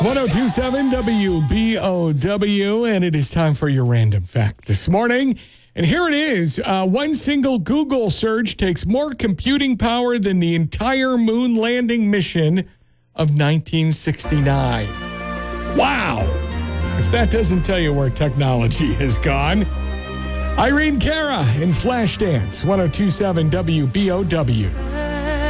1027 WBOW, and it is time for your random fact this morning. And here it is. One single Google search takes more computing power than the entire moon landing mission of 1969. Wow. If that doesn't tell you where technology has gone. Irene Cara in Flashdance, 1027 WBOW.